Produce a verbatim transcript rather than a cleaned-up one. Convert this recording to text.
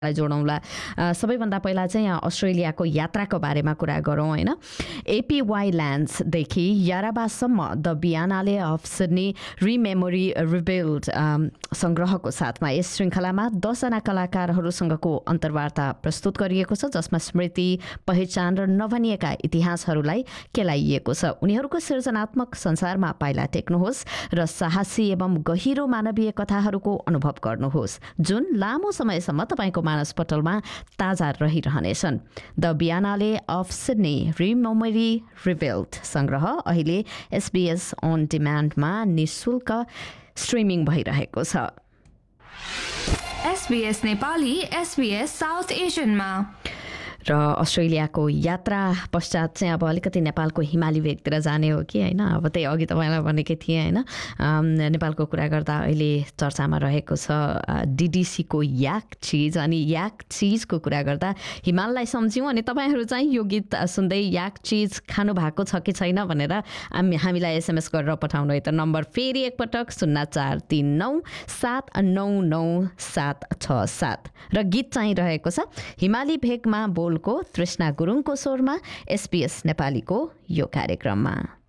जोडौँला। सबैभन्दा पहिला चाहिँ अस्ट्रेलियाको यात्राको बारेमा कुरा गरौँ होइन। APY ल्यान्ड्सदेखि याराबासम्म the बियानाले of Sydney रिमेमोरी rebuild सङ्ग्रहको साथमा यस श्रृङ्खलामा दसजना कलाकारहरूसँगको अन्तर्वार्ता प्रस्तुत गरिएको छ, जसमा स्मृति, पहिचान र नभनिएका इतिहासहरूलाई केलाइएको छ। उनीहरूको सृजनात्मक संसारमा पाइला टेक्नुहोस् र साहसी एवं गहिरो मानवीय कथाहरूको अनुभव गर्नुहोस्, जुन लामो समयसम्म तपाईँको मानसपटलमा ताजा रहिरहनेछन्। द बियानाले अफ सिडनी रिमेमोरी रिबिल्ड सङ्ग्रह अहिले एसबीएस अन डिमान्डमा निःशुल्क स्ट्रिमिङ भइरहेको छ। एसबीएस नेपाली एसबीएस साउथ एसियनमा र अस्ट्रेलियाको यात्रा पश्चात चाहिँ अब अलिकति नेपालको हिमाली भेगतिर जाने हो कि होइन। अब त्यही अघि तपाईँलाई भनेकै थिएँ होइन, नेपालको कुरा गर्दा अहिले चर्चामा रहेको छ डिडिसीको याक चिज। अनि याक चिजको कुरा गर्दा हिमाललाई सम्झ्यौँ। अनि तपाईँहरू चाहिँ यो गीत सुन्दै याक चिज खानु भएको छ कि छैन भनेर हामी हामीलाई एसएमएस गरेर पठाउनु है त। नम्बर फेरि एकपटक शून्य चार तिन नौ सात नौ नौ सात छ सात र गीत चाहिँ रहेको छ हिमाली भेगमा बोल को तृष्णा गुरुङको स्वरमा एसबीएस नेपालीको यो कार्यक्रममा।